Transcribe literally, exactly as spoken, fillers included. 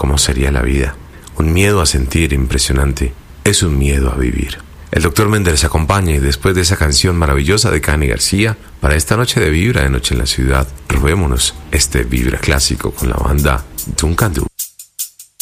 cómo sería la vida. Un miedo a sentir impresionante. Es un miedo a vivir. El doctor Méndez acompaña y después de esa canción maravillosa de Cani García, para esta noche de Vibra de Noche en la Ciudad, robémonos este Vibra clásico con la banda Duncan Du.